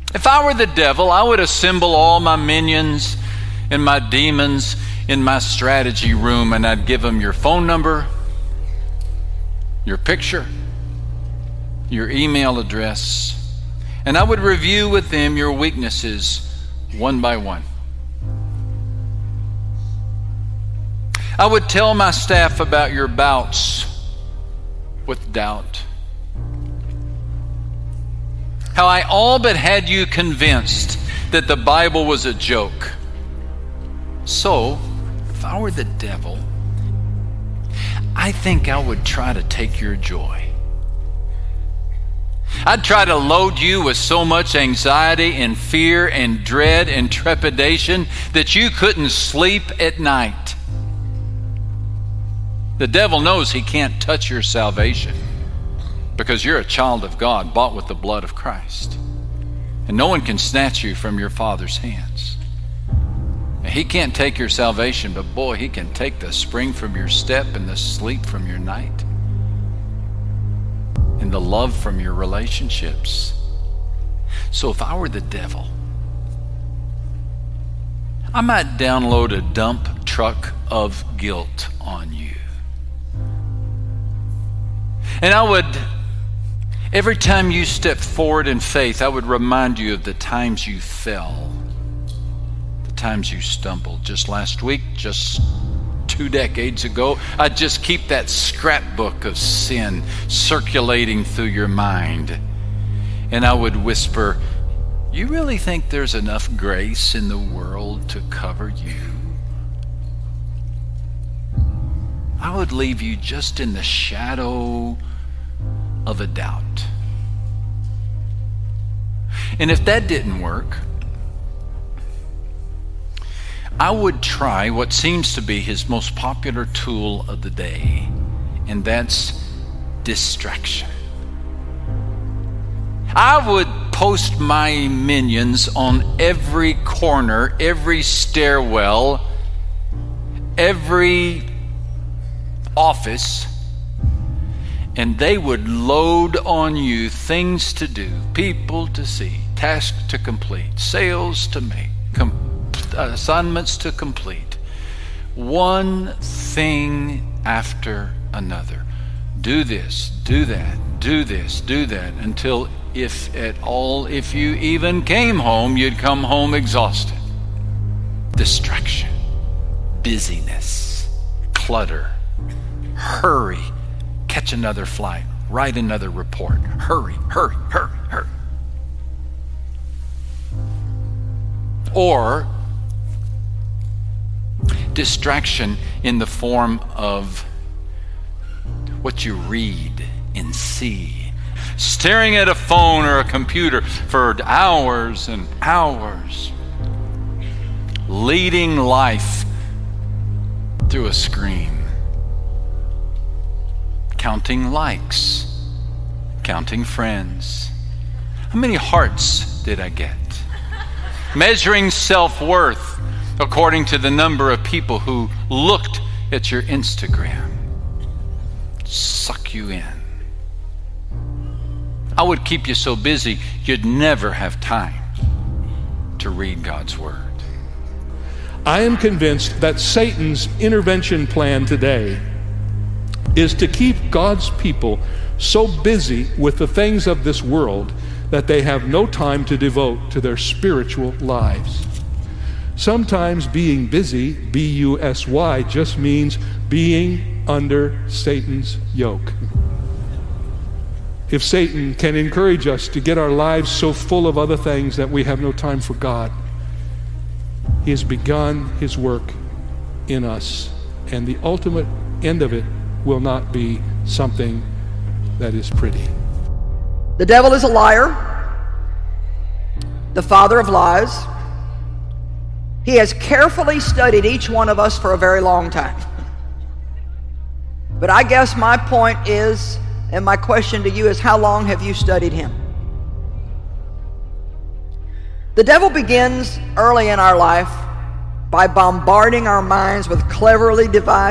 If I were the devil, I would assemble all my minions and my demons in my strategy room, and I'd give them your phone number, your picture, your email address, and I would review with them your weaknesses one by one. I would tell my staff about your bouts with doubt. How I all but had you convinced that the Bible was a joke. So, if I were the devil, I think I would try to take your joy. I'd try to load you with so much anxiety and fear and dread and trepidation that you couldn't sleep at night. The devil knows he can't touch your salvation because you're a child of God, bought with the blood of Christ. And no one can snatch you from your Father's hands. And he can't take your salvation, but boy, he can take the spring from your step and the sleep from your night and the love from your relationships. So if I were the devil, I might download a dump truck of guilt on you. And I would, every time you step forward in faith, I would remind you of the times you fell, the times you stumbled. Just last week, just 2 decades ago, I'd just keep that scrapbook of sin circulating through your mind. And I would whisper, you really think there's enough grace in the world to cover you? I would leave you just in the shadow of a doubt. And if that didn't work, I would try what seems to be his most popular tool of the day, and that's distraction. I would post my minions on every corner, every stairwell, every office, and they would load on you things to do, people to see, tasks to complete, sales to make, assignments to complete, one thing after another. Do this, do that, do this, do that, until if you even came home, you'd come home exhausted. Distraction, busyness, clutter, hurry, catch another flight, write another report, hurry, hurry, hurry, hurry. Or distraction in the form of what you read and see. Staring at a phone or a computer for hours and hours. Leading life through a screen. Counting likes. Counting friends. How many hearts did I get? Measuring self-worth according to the number of people who looked at your Instagram. Suck you in. I would keep you so busy you'd never have time to read God's Word. I am convinced that Satan's intervention plan today is to keep God's people so busy with the things of this world that they have no time to devote to their spiritual lives. Sometimes being busy, B-U-S-Y, just means being under Satan's yoke. If Satan can encourage us to get our lives so full of other things that we have no time for God, he has begun his work in us, and the ultimate end of it will not be something that is pretty. The devil is a liar, the father of lies. He has carefully studied each one of us for a very long time. But I guess my point is, and my question to you is, how long have you studied him? The devil begins early in our life by bombarding our minds with cleverly devised